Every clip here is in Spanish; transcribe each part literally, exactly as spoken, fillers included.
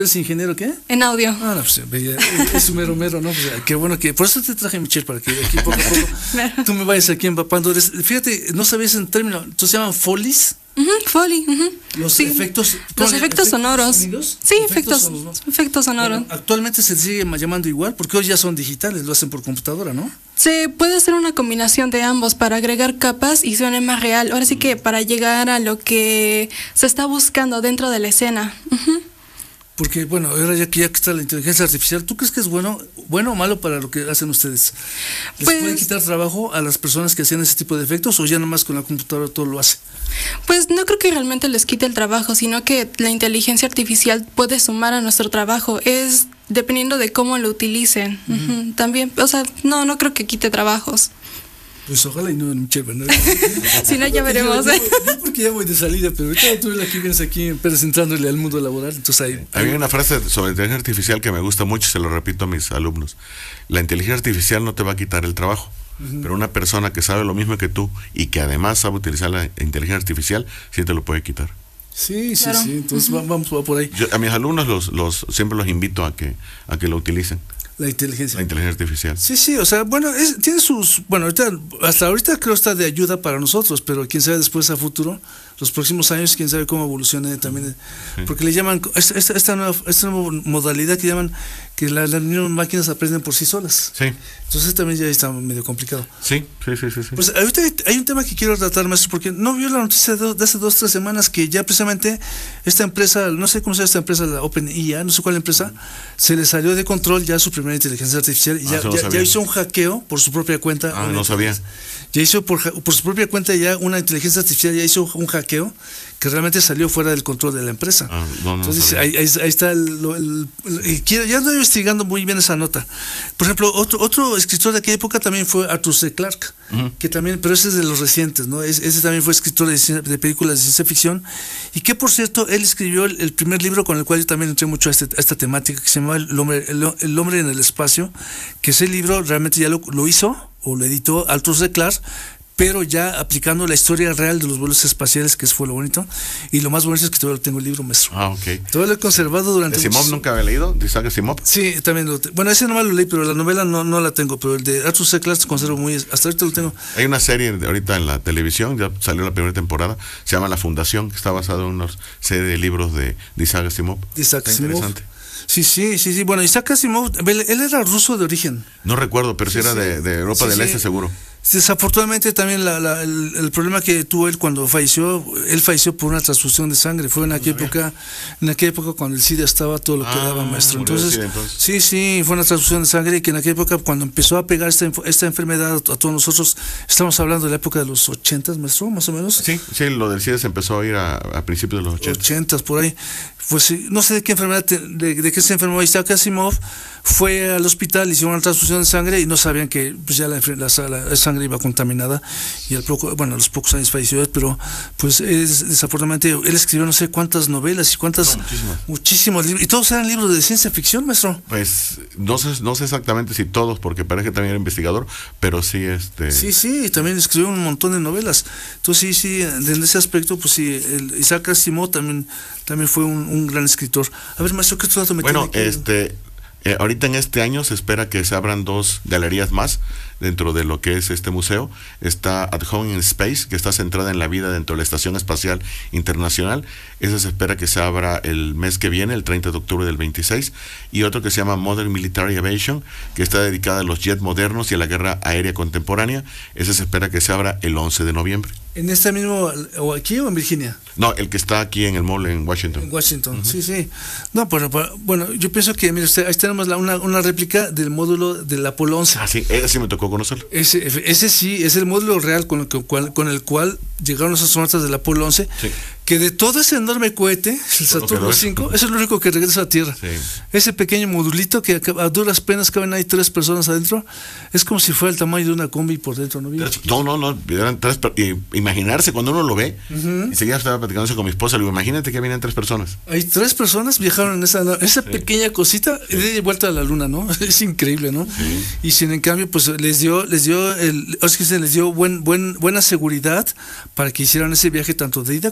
¿Eres ingeniero qué? En audio. Ah, no, pues es un mero mero, ¿no? Pues, qué bueno que... Por eso te traje, Michelle, para que aquí poco a poco tú me vayas aquí empapando. Fíjate, no sabías en términos... ¿Tú se llaman folies? Uh-huh, Foley. Uh-huh. Los sí. efectos... Los efectos, efectos sonoros. Sonidos? Sí, efectos, efectos, ¿no? efectos sonoros. Bueno, actualmente se sigue llamando igual, porque hoy ya son digitales, lo hacen por computadora, ¿no? Se puede hacer una combinación de ambos para agregar capas y suene más real. Ahora sí que para llegar a lo que se está buscando dentro de la escena. Uh-huh. Porque, bueno, ahora ya que ya está la inteligencia artificial, ¿tú crees que es bueno bueno o malo para lo que hacen ustedes? ¿Les pues, puede quitar trabajo a las personas que hacían ese tipo de efectos o ya nomás con la computadora todo lo hace? Pues no creo que realmente les quite el trabajo, sino que la inteligencia artificial puede sumar a nuestro trabajo. Es dependiendo de cómo lo utilicen. Uh-huh. Uh-huh. También, o sea, no, no creo que quite trabajos. Pues ojalá y no en un chévere, ¿no? Si no, ya veremos. Yo, yo, yo porque ya voy de salida, pero ahorita tú aquí vienes aquí presentrándole al mundo laboral, entonces ahí... Hay una frase sobre inteligencia artificial que me gusta mucho, se lo repito a mis alumnos. La inteligencia artificial no te va a quitar el trabajo, uh-huh. pero una persona que sabe lo mismo que tú y que además sabe utilizar la inteligencia artificial, sí te lo puede quitar. Sí, sí, claro. sí, entonces uh-huh. vamos por ahí. Yo, a mis alumnos los, los siempre los invito a que, a que lo utilicen. La inteligencia. La inteligencia artificial. Sí, sí, o sea, bueno, es, tiene sus, bueno, ahorita, hasta ahorita creo está de ayuda para nosotros, pero quién sabe después a futuro, los próximos años, quién sabe cómo evolucione también, sí. porque le llaman, esta, esta, esta, nueva, esta nueva modalidad que llaman que la, las máquinas aprenden por sí solas. Sí. Entonces también ya está medio complicado. Sí, sí, sí, sí. sí. Pues ahorita hay un tema que quiero tratar, maestro, porque no vio la noticia de, de hace dos, tres semanas que ya precisamente esta empresa, no sé cómo se llama esta empresa, la OpenAI, no sé cuál empresa, se le salió de control ya su primera inteligencia artificial y ya, ah, ya, ya hizo un hackeo por su propia cuenta. Ah, no sabía. Ya hizo por, por su propia cuenta ya una inteligencia artificial, ya hizo un hackeo que realmente salió fuera del control de la empresa. Ah, no, no Entonces ahí, ahí, ahí está el, el, el, el, quiero, ya ando investigando muy bien esa nota. Por ejemplo, otro otro escritor de aquella época también fue Arthur C. Clarke, uh-huh. que también, pero ese es de los recientes, ¿no? Es, ese también fue escritor de, de películas de ciencia ficción y que por cierto él escribió el, el primer libro con el cual yo también entré mucho a, este, a esta temática que se llama El hombre, el, el hombre en el espacio, que ese libro realmente ya lo, lo hizo o lo editó Arthur C. Clarke, pero ya aplicando la historia real de los vuelos espaciales, que fue lo bonito, y lo más bonito es que todavía tengo el libro, maestro. Ah, ok. Todavía lo he conservado durante... ¿De Asimov nunca había leído? ¿De Isaac Asimov? Sí, también lo tengo. Bueno, ese nomás lo leí, pero la novela no, no la tengo, pero el de Arthur C. Clarke conservo muy... Hasta ahorita lo tengo. Hay una serie de, ahorita en la televisión, ya salió la primera temporada, se llama La Fundación, que está basado en una serie de libros de, de Isaac Asimov. De Isaac Asimov. Interesante. Sí, sí, sí, sí. Bueno, Isaac Asimov, él, él era ruso de origen. No recuerdo, pero sí, sí era sí. De, de Europa sí, del sí. Este, seguro. Desafortunadamente también la, la, el, el problema que tuvo él cuando falleció, él falleció por una transfusión de sangre, fue en aquella época, en aquella época cuando el SIDA estaba todo lo que ah, daba, maestro. Entonces, SIDA, entonces, sí, sí, fue una transfusión de sangre y que en aquella época cuando empezó a pegar esta, esta enfermedad a todos nosotros, estamos hablando de la época de los ochentas, maestro, más o menos. Sí, sí, lo del SIDA se empezó a ir a, a principios de los ochentas. Ochentas, por ahí. Pues no sé de qué enfermedad, de, de qué se enfermó Isaac Asimov, fue al hospital, hicieron una transfusión de sangre y no sabían que pues ya la, la, la sangre iba contaminada y al poco, bueno, a los pocos años falleció, pero pues es, desafortunadamente él escribió no sé cuántas novelas y cuántas, no, muchísimos libros, y todos eran libros de ciencia ficción, maestro. Pues no sé, no sé exactamente si todos, porque parece que también era investigador, pero sí este... Sí, sí, también escribió un montón de novelas, entonces sí, sí, en ese aspecto, pues sí, el Isaac Asimov también, también fue un, un gran escritor. A ver, maestro, ¿qué otro dato me Bueno, tiene que... este... Eh, ahorita en este año se espera que se abran dos galerías más dentro de lo que es este museo. Está At Home in Space, que está centrada en la vida dentro de la Estación Espacial Internacional. Esa se espera que se abra el mes que viene, el treinta de octubre del veintiséis. Y otro que se llama Modern Military Aviation, que está dedicada a los jets modernos y a la guerra aérea contemporánea. Esa se espera que se abra el once de noviembre. ¿En este mismo, o aquí o en Virginia? No, el que está aquí en el mall en Washington. En Washington, uh-huh. sí, sí. No, pero, pero bueno, yo pienso que, mire usted, ahí tenemos la, una, una réplica del módulo del Apolo once. Ah, sí, ese sí me tocó conocerlo. Ese, ese sí, es el módulo real con el, cual, con el cual llegaron los astronautas del Apolo once, sí. que de todo ese enorme cohete, el Saturno cinco, eso es lo único que regresa a Tierra. Sí. Ese pequeño modulito que a duras penas caben ahí tres personas adentro, es como si fuera el tamaño de una combi por dentro, ¿no? No, no, no, eran tres, imaginarse cuando uno lo ve, uh-huh. y seguía estaba platicando eso con mi esposa, le digo, imagínate que vienen tres personas. Hay tres personas viajaron en esa, esa sí. pequeña cosita sí. y de vuelta a la luna, ¿no? Es increíble, ¿no? Sí. Y sin en cambio, pues les dio, les dio el, es que se les dio buen, buen, buena seguridad para que hicieran ese viaje tanto de ida como de vuelta.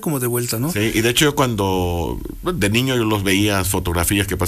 vuelta, ¿no? Sí, y de hecho yo cuando de niño yo los veía fotografías que